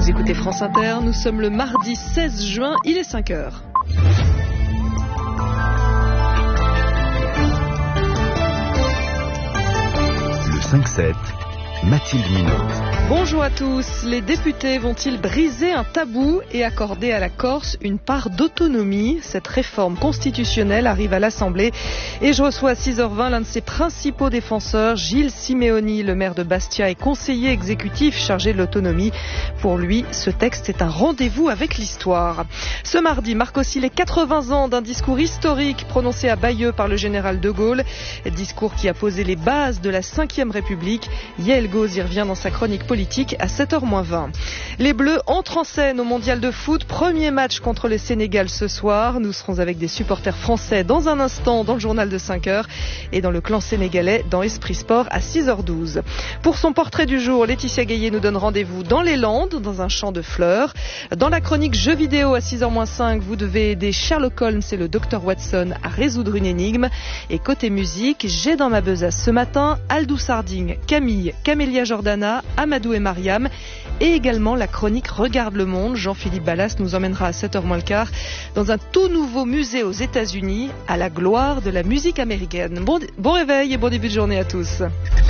Vous écoutez France Inter, nous sommes le mardi 16 juin, il est 5h. Le 5-7, Mathilde Minot. Bonjour à tous. Les députés vont-ils briser un tabou et accorder à la Corse une part d'autonomie? Cette réforme constitutionnelle arrive à l'Assemblée et je reçois à 6h20 l'un de ses principaux défenseurs, Gilles Simeoni, le maire de Bastia et conseiller exécutif chargé de l'autonomie. Pour lui, ce texte est un rendez-vous avec l'histoire. Ce mardi marque aussi les 80 ans d'un discours historique prononcé à Bayeux par le général de Gaulle. Discours qui a posé les bases de la 5e République. Yael Gauz y revient dans sa chronique politique à 7h-20. Les Bleus entrent en scène au Mondial de foot. Premier match contre le Sénégal ce soir. Nous serons avec des supporters français dans un instant dans le journal de 5h et dans le clan sénégalais dans Esprit Sport à 6h12. Pour son portrait du jour, Laetitia Gaillet nous donne rendez-vous dans les Landes, dans un champ de fleurs. Dans la chronique jeux vidéo à 6h-5, vous devez aider Sherlock Holmes et le Dr Watson à résoudre une énigme. Et côté musique, j'ai dans ma besace ce matin Aldous Harding, Camille, Camélia Jordana, Amadou et Mariam, et également la chronique Regarde le monde. Jean-Philippe Ballas nous emmènera à 7h-15 dans un tout nouveau musée aux États-Unis à la gloire de la musique américaine. Bon réveil et bon début de journée à tous.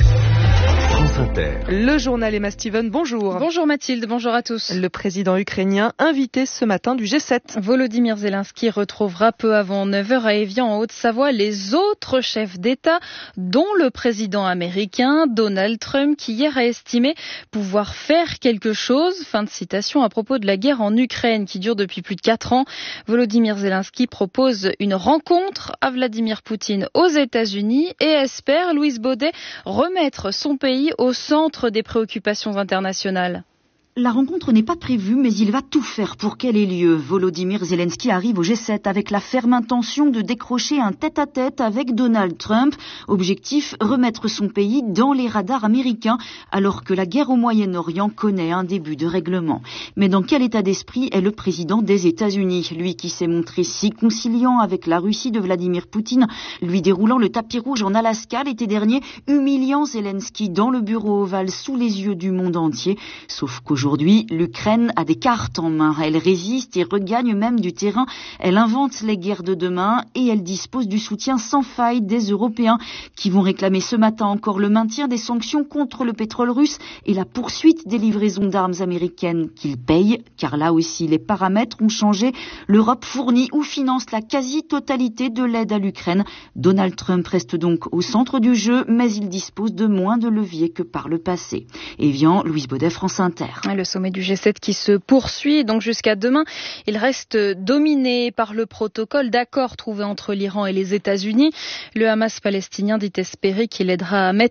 France Inter. Le journal Emma Steven, bonjour. Bonjour Mathilde, bonjour à tous. Le président ukrainien invité ce matin du G7. Volodymyr Zelensky retrouvera peu avant 9h à Évian en Haute-Savoie les autres chefs d'État, dont le président américain Donald Trump, qui hier a estimé pouvoir faire quelque chose. Fin de citation à propos de la guerre en Ukraine qui dure depuis plus de 4 ans. Volodymyr Zelensky propose une rencontre à Vladimir Poutine aux États-Unis et espère, Louise Baudet, remettre son pays au centre des préoccupations internationales. La rencontre n'est pas prévue, mais il va tout faire pour qu'elle ait lieu. Volodymyr Zelensky arrive au G7 avec la ferme intention de décrocher un tête-à-tête avec Donald Trump. Objectif, remettre son pays dans les radars américains, alors que la guerre au Moyen-Orient connaît un début de règlement. Mais dans quel état d'esprit est le président des États-Unis, lui qui s'est montré si conciliant avec la Russie de Vladimir Poutine, lui déroulant le tapis rouge en Alaska l'été dernier, humiliant Zelensky dans le bureau ovale sous les yeux du monde entier, sauf qu'aujourd'hui, l'Ukraine a des cartes en main. Elle résiste et regagne même du terrain. Elle invente les guerres de demain et elle dispose du soutien sans faille des Européens qui vont réclamer ce matin encore le maintien des sanctions contre le pétrole russe et la poursuite des livraisons d'armes américaines qu'ils payent, car là aussi les paramètres ont changé. L'Europe fournit ou finance la quasi-totalité de l'aide à l'Ukraine. Donald Trump reste donc au centre du jeu, mais il dispose de moins de leviers que par le passé. Évian, Louise Baudet, France Inter. Le sommet du G7 qui se poursuit donc jusqu'à demain. Il reste dominé par le protocole d'accord trouvé entre l'Iran et les États-Unis. Le Hamas palestinien dit espérer qu'il aidera à mettre